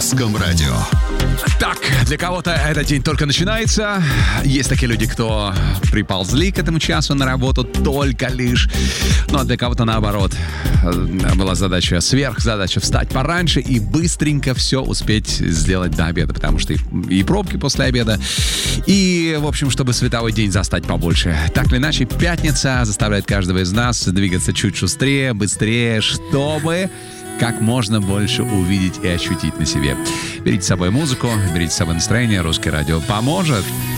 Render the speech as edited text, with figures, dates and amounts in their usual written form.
Русском радио. Так, для кого-то этот день только начинается. Есть такие люди, кто приползли к этому часу на работу только лишь. Ну, а для кого-то наоборот. Была сверхзадача встать пораньше и быстренько все успеть сделать до обеда. Потому что и пробки после обеда, и, в общем, чтобы световой день застать побольше. Так или иначе, пятница заставляет каждого из нас двигаться чуть шустрее, быстрее, чтобы как можно больше увидеть и ощутить на себе. Берите с собой музыку, берите с собой настроение. Русское радио поможет.